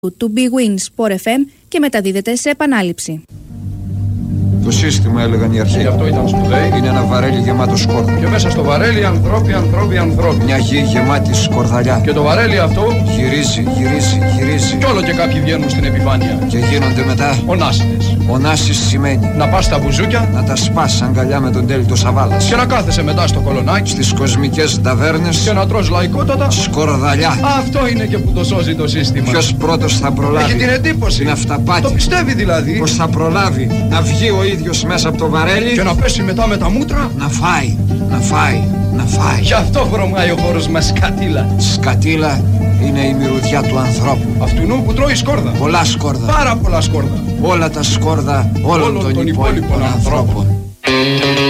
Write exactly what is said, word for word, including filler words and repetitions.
του Big Win Sport εφ εμ και μεταδίδεται σε επανάληψη. Το σύστημα, έλεγαν οι αρχαίοι. Γι' αυτό ήταν σπουδαίοι. Είναι ένα βαρέλι γεμάτο σκόρδα. Και μέσα στο βαρέλι ανθρώποι, ανθρώποι, ανθρώποι. Μια γη γεμάτη σκορδαλιά. Και το βαρέλι αυτό γυρίζει, γυρίζει, γυρίζει. Κι όλο και κάποιοι βγαίνουν στην επιφάνεια. Και γίνονται μετά ονάσιδες. Ονάσεις σημαίνει να πας στα μπουζούκια, να τα σπάς αγκαλιά με τον τέλειο Σαβάλας. Και να κάθεσαι μετά στο κολονάκι, στις κοσμικές ταβέρνες. Και να τρως λαϊκότατα σκορδαλιά. Αυτό είναι και που το σώζει το σύστημα. Ποιος πρώτος θα προλάβει? Έχει την εντύπωση. Την αυταπάτη. Το πιστεύει δηλαδή. Πως θα προλάβει να βγει ο ίδιος μέσα από το βαρέλι και να πέσει μετά με τα μούτρα. Να φάει, να φάει, να φάει. Γι' αυτό βρωμάει ο χώρος με σκατήλα. Σκατήλα είναι η μυρωδιά του ανθρώπου. Αυτουνού που τρώει σκόρδα. Πολλά σκόρδα. Πάρα πολλά σκόρδα. Όλα τα σκόρδα όλων, όλων των, των υπόλοιπων, υπόλοιπων ανθρώπων. ανθρώπων.